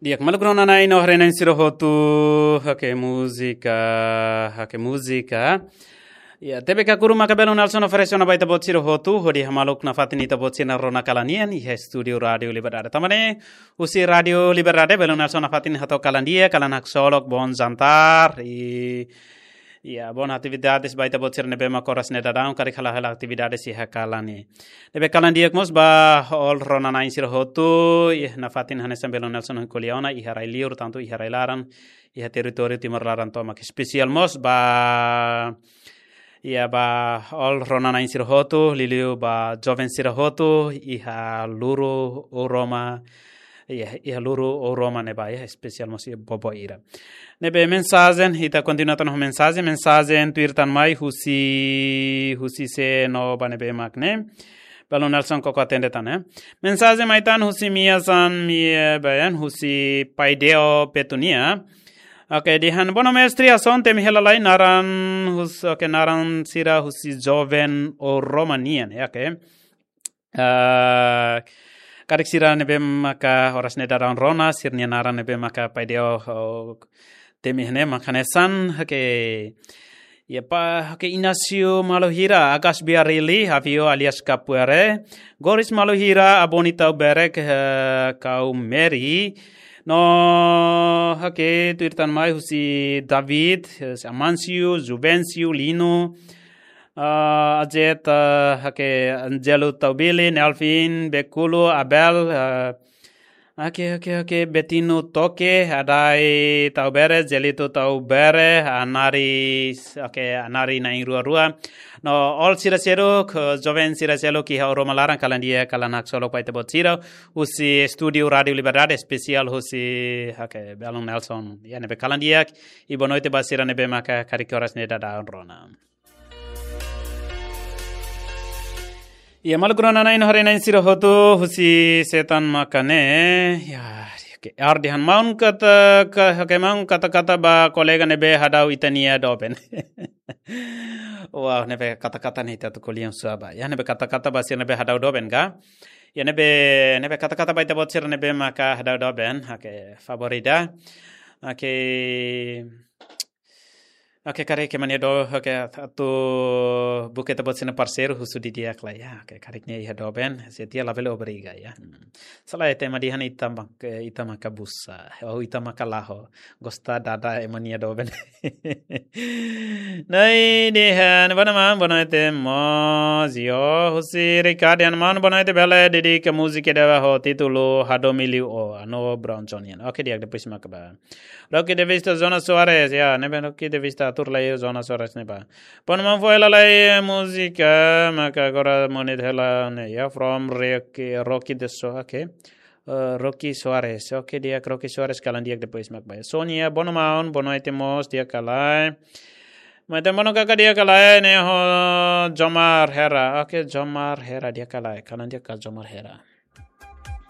Diak malgrona na ino hrenan siro hotu hake música. Ya tebe ka kuru maka belon alson ofereciona baita bot siro hotu hodi hamaluk na fatini ta bot sina rona kalanian iha studio radio Liberdade. Tamane usi radio Liberdade belon alson fatini hato kalandia kalanak solok bon zantar Ya, bon atividades baita bot sir nebe makoras ne dadang kari khala atividades iha kalani. Nebe kalandiak mos ba ol rona na insir hotu na fatin hanes belon Nelson Koliona iha rai liur tanto iha rai laran iha territorio timor laran to mak spesial mos ba ol rona na insir hotu liliu ba joven sir hotu iha luru o Roma iha luru o Roma ne ba spesial mos bobo ira. Nebe mensagen ita continuatan ho mensagen tuirtan mai husi se no banebe makne balon Nelson ko atendetan mensaje maitan husi miasan mi bayan husi paideo petunia okay dihan bono mestria son tem helalai naran naran sira husi joven o Romanian okay karik sira nebe maka horas ne daran rona sirnya naran nebe maka paideo temihne makanesan hake Inacio Malohira agas biarili havio alias Capuere Goris Malohira abonita berek kau Mary no hake tuirtan mai husi David Amancio Juvencio Lino ajet hake Angelo Taubili Nelvin Bekulo Abel Okay. Betino toke adai tau bere jelito tau bere anari anari na rua. No all sirasero joven siraselo ki ha Roma larang kalandia kalanak solo paite bot sira usi studio radio Liberdade spesial husi belon Nelson ya nebe kalandia ibonoite basira nebe maka karikoras ne dada rona. Ya malgrona na ino harina insiro hotu husi setan makane ya dihan maun kata ba kolega nebe hadau itania doben. Wah nebe kata-kata nih tatu kuliah suaba. Ya nebe kata-kata basir nebe hadau doben ga. Ya nebe kata-kata baita botsir nebe maka hadau doben. Favorita. Kare ke mania do atu buket bot sina parceiro husu di dia kla ya kariknya iha doben setia level obriga ya salah tema di han itama kabusa itama kalaho gosta dada emania doben nai dehan bana te mozio husi ricardian man bana te bela dedi ke musik dewa ho titulo hadomili o ano bronzonian diak depois makaba Rocky de vista zona Suarez ya nebe Rocky de vista turlai zona Suarez neba pon man foi la música maka agora moned hela ne ya from Rocky de Rocky Suarez dia Rocky Suarez kalan dia depois makba Sonia bonomaun bonoitemos dia kalai Mate mono kaka dia kalai ne ho Jomar Hera Jomar Hera dia kalai kalan dia ka Jomar Hera